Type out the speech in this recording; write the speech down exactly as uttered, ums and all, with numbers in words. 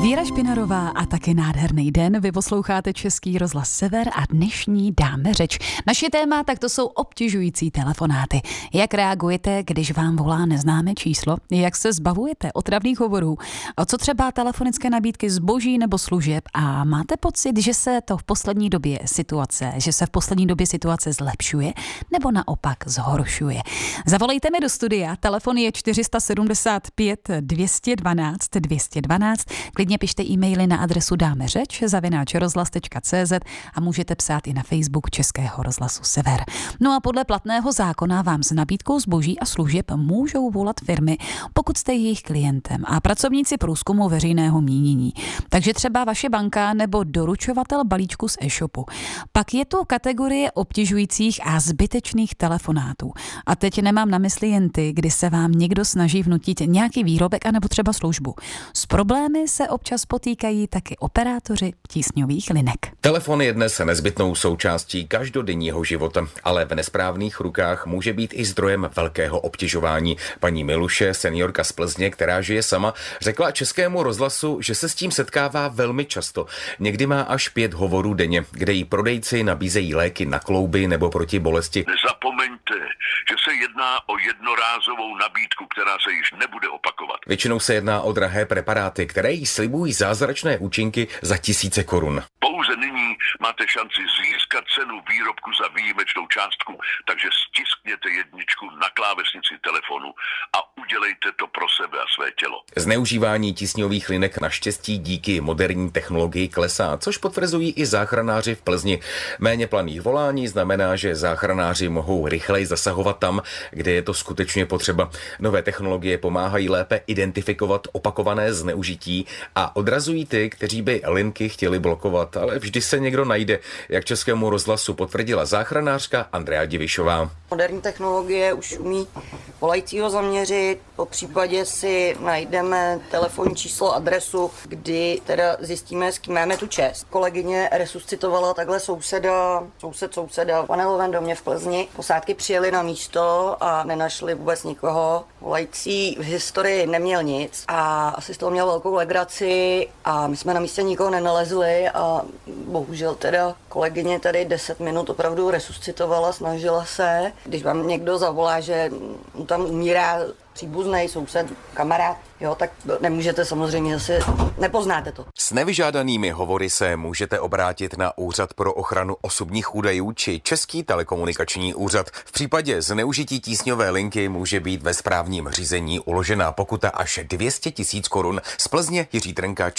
Věra Špinarová a taky nádherný den. Vy posloucháte Český rozhlas Sever a dnešní dáme řeč. Naše téma, tak to jsou obtěžující telefonáty. Jak reagujete, když vám volá neznámé číslo? Jak se zbavujete otravných hovorů? A co třeba telefonické nabídky zboží nebo služeb? A máte pocit, že se to v poslední době situace, že se v poslední době situace zlepšuje nebo naopak zhoršuje? Zavolejte mi do studia. Telefon je čtyři sedmdesát pět dvě jedna dva dvě jedna dva. Klidně pište e-maily na adresu dáme řeč zavináč rozhlas tečka cé zet a můžete psát i na Facebook Českého rozhlasu Sever. No a podle platného zákona vám s nabídkou zboží a služeb můžou volat firmy, pokud jste jejich klientem a pracovníci průzkumu veřejného mínění. Takže třeba vaše banka nebo doručovatel balíčku z e-shopu. Pak je tu kategorie obtěžujících a zbytečných telefonátů. A teď nemám na mysli jen ty, kdy se vám někdo snaží vnutit nějaký výrobek anebo třeba službu. S problémy se občas potýkají taky operátoři tísňových linek. Telefon je dnes nezbytnou součástí každodenního života, ale v nesprávných rukách může být i zdrojem velkého obtěžování. Paní Miluše, seniorka z Plzně, která žije sama, řekla Českému rozhlasu, že se s tím setkává velmi často. Někdy má až pět hovorů denně, kde jí prodejci nabízejí léky na klouby nebo proti bolesti. Nezapomeňte, že se jedná o jednorázovou nabídku, která se již nebude opakovat. Většinou se jedná o drahé preparáty, které jí slibují zázračné účinky za tisíce korun. Pouze nyní máte šanci získat cenu výrobku za výjimečnou částku, takže stiskněte jedničku na klávesnici telefonu a udělejte to pro sebe a své tělo. Zneužívání tísňových linek naštěstí díky moderní technologii klesá, což potvrzují i záchranáři v Plzni. Méně planých volání znamená, že záchranáři mohou rychleji zasahovat tam, kde je to skutečně potřeba. Nové technologie pomáhají lépe identifikovat opakované zneužití a odrazují ty, kteří by linky chtěli blokovat, ale vždy se někdo najde, jak Českému rozhlasu potvrdila záchranářka Andrea Divišová. Moderní technologie už umí volajícího zaměřit, po případě si najdeme telefonní číslo, adresu, kdy teda zjistíme, s kým máme tu čest. Kolegyně resuscitovala takhle souseda, soused souseda v panelovém domě v Plzni. Posádky přijeli na místo a nenašli vůbec nikoho. Volající v historii neměl nic a asi z toho měl velkou legraci a my jsme na místě nikoho nenalezli a bohužel teda kolegyně tady deset minut opravdu resuscitovala, snažila se. Když vám někdo zavolá, že mu tam umírá příbuznej, soused, kamarád, jo, tak nemůžete samozřejmě zase, nepoznáte to. S nevyžádanými hovory se můžete obrátit na Úřad pro ochranu osobních údajů či Český telekomunikační úřad. V případě zneužití tísňové linky může být ve správním řízení uložena pokuta až dvě stě tisíc korun. Z Plzně Jiří Trnka.